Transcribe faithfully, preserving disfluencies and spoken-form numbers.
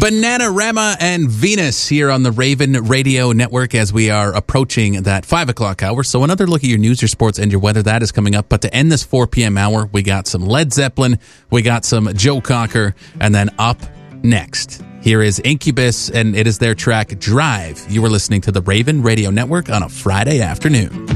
Bananarama and Venus here on the Raven Radio Network as we are approaching that five o'clock hour. So another look at your news, your sports, and your weather. That is coming up. But to end this four p.m. hour, we got some Led Zeppelin, we got some Joe Cocker, and then up next, here is Incubus, and it is their track Drive. You are listening to the Raven Radio Network on a Friday afternoon.